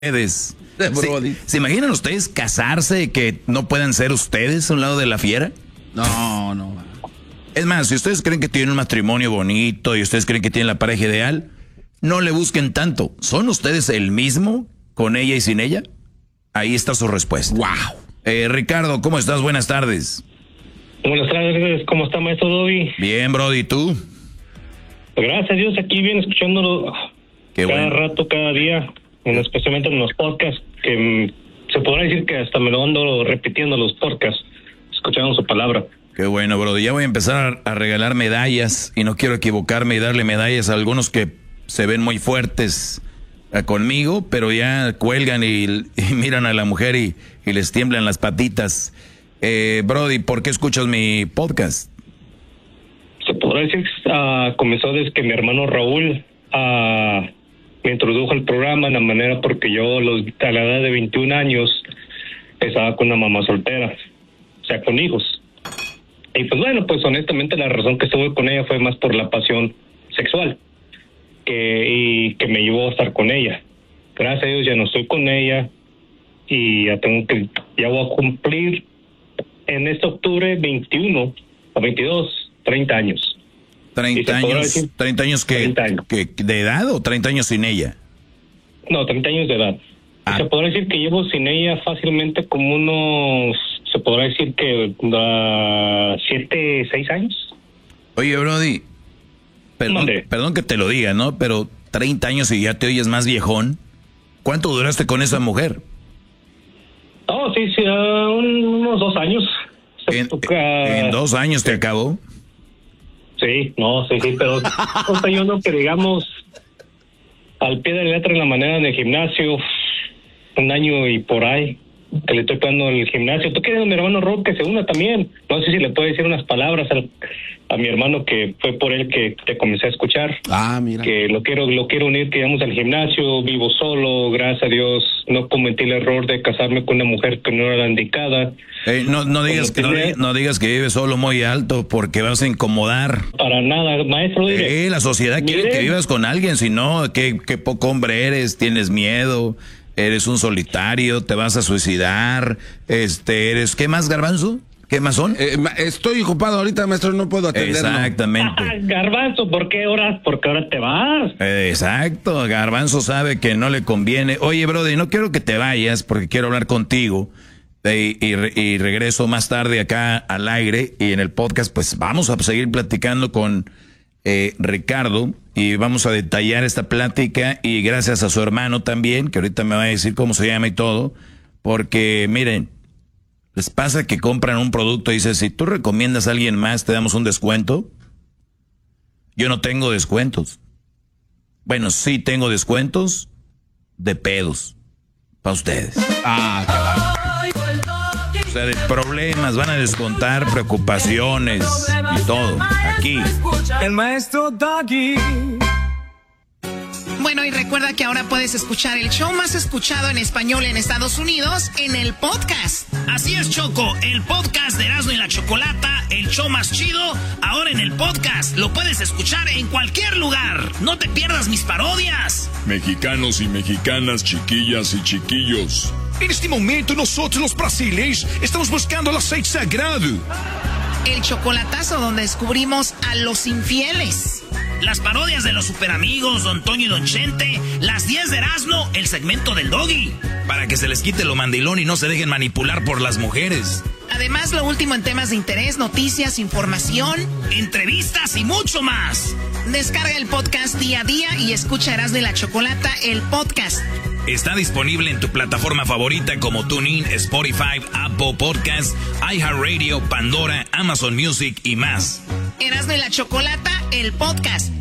ustedes. ¿Se imaginan ustedes casarse, que no puedan ser ustedes a un lado de la fiera? No. Es más, si ustedes creen que tienen un matrimonio bonito y ustedes creen que tienen la pareja ideal, no le busquen tanto. ¿Son ustedes el mismo con ella y sin ella? Ahí está su respuesta. Wow. Ricardo, ¿cómo estás? Buenas tardes. Buenas tardes, ¿cómo está, maestro Doggy? Bien, Brody, ¿y tú? Gracias a Dios, aquí bien escuchándolo. Qué cada bueno. rato, cada día, especialmente en los podcasts, que se podrá decir que hasta me lo ando repitiendo los podcasts, escuchando su palabra. Qué bueno, Brody. Ya voy a empezar a regalar medallas y no quiero equivocarme y darle medallas a algunos que se ven muy fuertes conmigo, pero ya cuelgan y miran a la mujer y les tiemblan las patitas. Brody, ¿por qué escuchas mi podcast? Se podrá decir que comenzó desde que mi hermano Raúl me introdujo al programa, en la manera porque yo a la edad de 21 años estaba con una mamá soltera, o sea, con hijos. Y pues bueno, pues honestamente la razón que estuve con ella fue más por la pasión sexual y que me llevó a estar con ella. Gracias a Dios ya no estoy con ella y ya voy a cumplir en este octubre 21 o 22, 30 años. 30 años, 30 años que de edad o 30 años sin ella. No, 30 años de edad. Se podrá decir que llevo sin ella fácilmente como unos, se podrá decir que 7, 6 años. Oye, Brody, perdón que te lo diga, ¿no? Pero 30 años y ya te oyes más viejón. ¿Cuánto duraste con esa mujer? Oh, sí, unos 2 años. ¿En 2 años te acabó? Sí, pero o sea, yo no que digamos al pie de la letra en la manera de gimnasio, 1 año y por ahí, que le estoy pagando el gimnasio. Tú quieres a mi hermano Rob que se una también. No sé si le puede decir unas palabras a mi hermano, que fue por él que te comencé a escuchar. Mira. Que lo quiero unir, que vamos al gimnasio, vivo solo, gracias a Dios, no cometí el error de casarme con una mujer que no era la indicada. No digas que vives solo muy alto porque vas a incomodar. Para nada, maestro. La sociedad quiere que vivas con alguien, si no, qué poco hombre eres, tienes miedo, eres un solitario, te vas a suicidar, ¿qué más, Garbanzo? ¿Qué más son? Estoy ocupado ahorita, maestro, no puedo atenderlo. Exactamente. Garbanzo, ¿por qué horas? Porque ahora te vas. Exacto, Garbanzo sabe que no le conviene. Oye, brother, no quiero que te vayas porque quiero hablar contigo. Y regreso más tarde acá al aire y en el podcast, pues vamos a seguir platicando con Ricardo y vamos a detallar esta plática, y gracias a su hermano también, que ahorita me va a decir cómo se llama y todo, porque miren, les pasa que compran un producto y dicen, si tú recomiendas a alguien más, te damos un descuento. Yo no tengo descuentos. Bueno, sí tengo descuentos de pedos para ustedes. O sea, de problemas, van a descontar preocupaciones y todo. Aquí. El maestro Doggy. Bueno, y recuerda que ahora puedes escuchar el show más escuchado en español en Estados Unidos en el podcast. Así es, Choco, el podcast de Erasmo y la Chocolata, el show más chido, ahora en el podcast. Lo puedes escuchar en cualquier lugar. No te pierdas mis parodias. Mexicanos y mexicanas, chiquillas y chiquillos. En este momento nosotros los brasileños estamos buscando el aceite sagrado. El chocolatazo, donde descubrimos a los infieles. Las parodias de los superamigos, Don Toño y Don Chente, las 10 de Erasmo, el segmento del Doggy. Para que se les quite lo mandilón y no se dejen manipular por las mujeres. Además, lo último en temas de interés, noticias, información, entrevistas y mucho más. Descarga el podcast día a día y escucha Erasmo y la Chocolata, el podcast. Está disponible en tu plataforma favorita como TuneIn, Spotify, Apple Podcasts, iHeartRadio, Pandora, Amazon Music y más. Erasmo y la Chocolata, el podcast.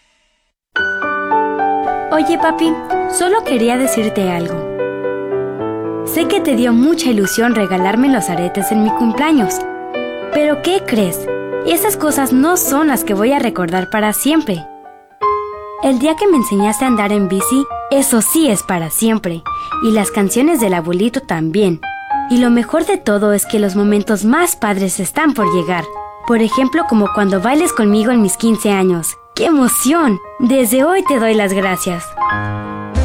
Oye, papi, solo quería decirte algo. Sé que te dio mucha ilusión regalarme los aretes en mi cumpleaños. Pero ¿qué crees? Esas cosas no son las que voy a recordar para siempre. El día que me enseñaste a andar en bici, eso sí es para siempre. Y las canciones del abuelito también. Y lo mejor de todo es que los momentos más padres están por llegar. Por ejemplo, como cuando bailes conmigo en mis 15 años. ¡Qué emoción! Desde hoy te doy las gracias.